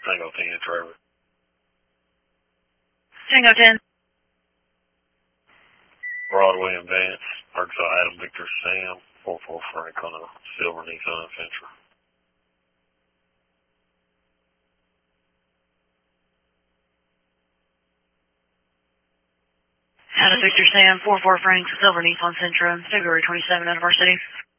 Tango 10, Trevor. Tango 10. Broadway and Vance, Arkansas Adam Victor Sam, 44 Frank on a silver Nissan Sentra. Adam Victor Sam, 44 Frank, silver Nissan Sentra, February 27 out of our city.